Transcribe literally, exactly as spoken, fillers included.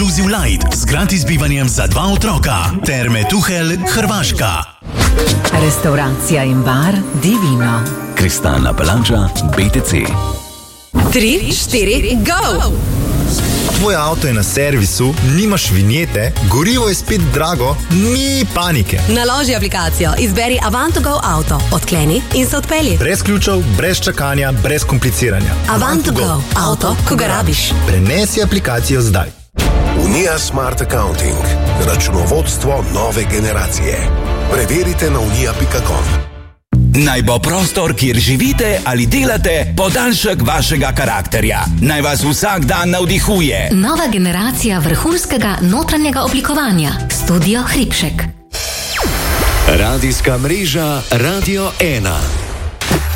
Inclusive Light z gratis bivanjem za dva otroka. Terme Tuhelj, Hrvaška. Restauracija in bar Divino. Kristalna palača B T C. Tri, štiri, go! Tvoj avto je na servisu, nimaš vinjete, gorivo je spet drago, ni panike. Naloži aplikacijo, izberi Avantogo avto, odkleni in se odpelji. Brez ključev, brez čakanja, brez kompliciranja. Avantogo, avto, ko ga rabiš. Prenesi aplikacijo zdaj. Unija Smart Accounting. Računovodstvo nove generacije. Preverite na unija pika com. Naj bo prostor, kjer živite ali delate, podaljšek vašega karakterja. Naj vas vsak dan navdihuje. Nova generacija vrhunskega notranjega oblikovanja. Studio Hribšek. Radijska mreža Radio ena.